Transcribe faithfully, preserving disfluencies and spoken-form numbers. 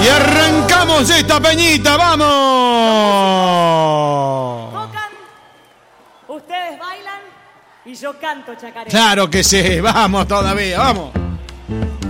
Y arrancamos esta peñita, ¡vamos! Tocan, ustedes bailan y yo canto chacarera. Claro que sí, vamos todavía, vamos.